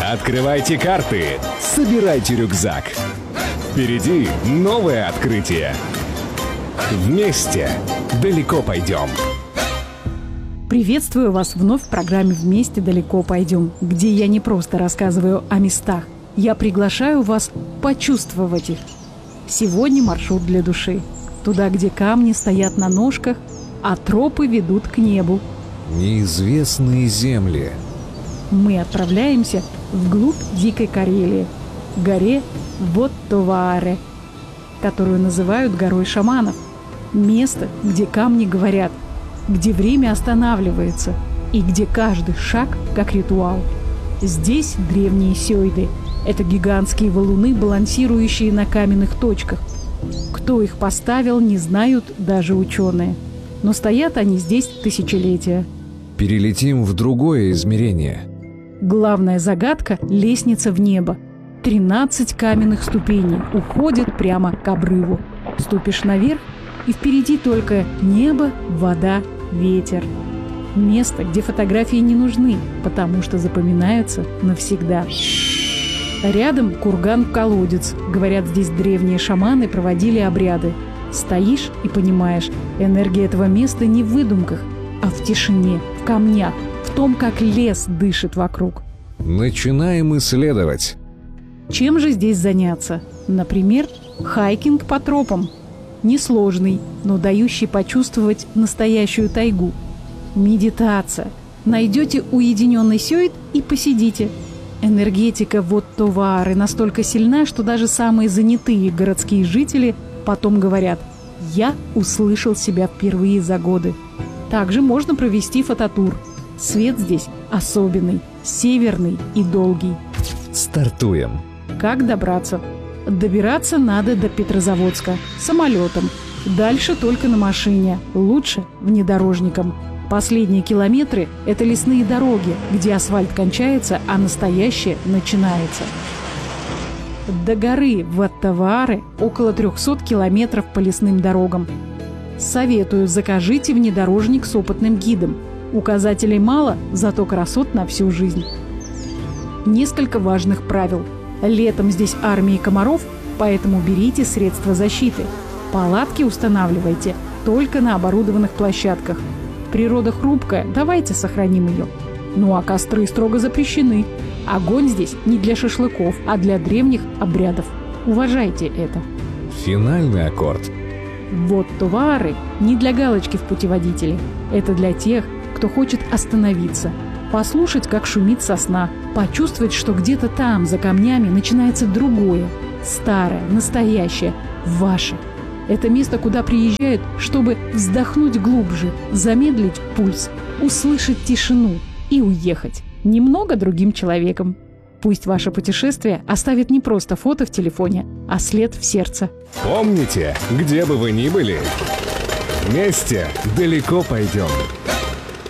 Открывайте карты, собирайте рюкзак. Впереди новое открытие. Вместе далеко пойдем. Приветствую вас вновь в программе «Вместе далеко пойдем», где я не просто рассказываю о местах, я приглашаю вас почувствовать их. Сегодня маршрут для души. Туда, где камни стоят на ножках, а тропы ведут к небу. Неизвестные земли. Мы отправляемся вглубь Дикой Карелии, к горе Вотто-Вааре, которую называют горой шаманов. Место, где камни говорят, где время останавливается и где каждый шаг как ритуал. Здесь древние сёйды. Это гигантские валуны, балансирующие на каменных точках. Кто их поставил, не знают даже ученые. Но стоят они здесь тысячелетия. Перелетим в другое измерение. Главная загадка – лестница в небо. 13 каменных ступеней уходят прямо к обрыву. Ступишь наверх, и впереди только небо, вода, ветер. Место, где фотографии не нужны, потому что запоминаются навсегда. Рядом курган-колодец. Говорят, здесь древние шаманы проводили обряды. Стоишь и понимаешь, энергия этого места не в выдумках, а в тишине, в камнях, в том, как лес дышит вокруг. Начинаем исследовать. Чем же здесь заняться? Например, хайкинг по тропам. Несложный, но дающий почувствовать настоящую тайгу. Медитация. Найдете уединенный сёйд и посидите. Энергетика Вотто-Ваары настолько сильна, что даже самые занятые городские жители потом говорят: «Я услышал себя впервые за годы». Также можно провести фототур. Свет здесь особенный, северный и долгий. Стартуем. Как добраться? Добираться надо до Петрозаводска самолетом. Дальше только на машине, лучше внедорожником. Последние километры – это лесные дороги, где асфальт кончается, а настоящее начинается. До горы Вотто-Вааре около 300 километров по лесным дорогам. Советую, закажите внедорожник с опытным гидом. Указателей мало, зато красот на всю жизнь. Несколько важных правил. Летом здесь армии комаров, поэтому берите средства защиты. Палатки устанавливайте только на оборудованных площадках. Природа хрупкая, давайте сохраним ее. Ну а костры строго запрещены. Огонь здесь не для шашлыков, а для древних обрядов. Уважайте это. Финальный аккорд. Вотто-Вааре не для галочки в путеводителе. Это для тех, кто хочет остановиться, послушать, как шумит сосна, почувствовать, что где-то там, за камнями, начинается другое, старое, настоящее, ваше. Это место, куда приезжают, чтобы вздохнуть глубже, замедлить пульс, услышать тишину и уехать немного другим человеком. Пусть ваше путешествие оставит не просто фото в телефоне, а след в сердце. Помните, где бы вы ни были, вместе далеко пойдем.